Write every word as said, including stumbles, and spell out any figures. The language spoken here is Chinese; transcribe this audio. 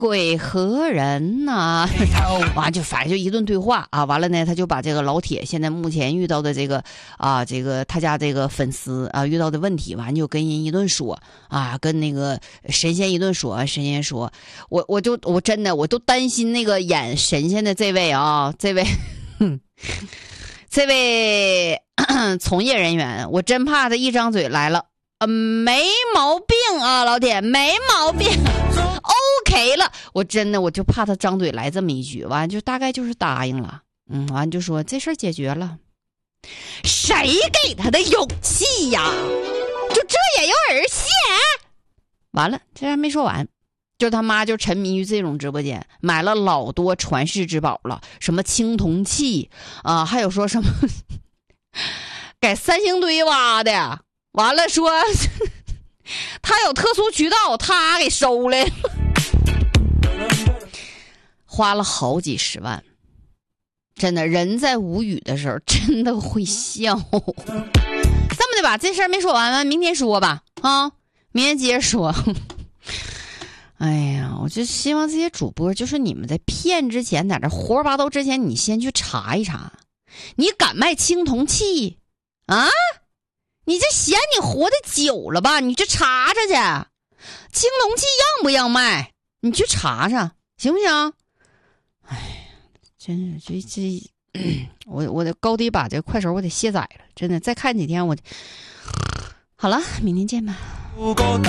鬼何人呢？完就反正就一顿对话啊，完了呢，他就把这个老铁现在目前遇到的这个啊，这个他家这个粉丝啊遇到的问题，完就跟人一顿说啊，跟那个神仙一顿说，神仙说，我我就我真的我都担心那个演神仙的这位啊，这位，这位从业人员，我真怕他一张嘴来了。呃，没毛病啊，老铁，没毛病 ，OK 了。我真的，我就怕他张嘴来这么一句，完就大概就是答应了，嗯，完就说这事儿解决了。谁给他的勇气呀？就这也有人信？完了，这还没说完，就他妈就沉迷于这种直播间，买了老多传世之宝了，什么青铜器啊、呃，还有说什么改三星堆挖的。完了说他有特殊渠道，他给收了，花了好几十万。真的，人在无语的时候真的会笑。这么的吧，这事儿没说完，明天说吧啊，明天接着说。哎呀，我就希望这些主播，就是你们在骗之前，在这胡说八道之前，你先去查一查。你敢卖青铜器啊？你这嫌你活得久了吧？你去查查去，青铜器让不让卖？你去查查，行不行？哎，真是这这，我我得高低把这个快手我得卸载了，真的，再看几天我。好了，明天见吧。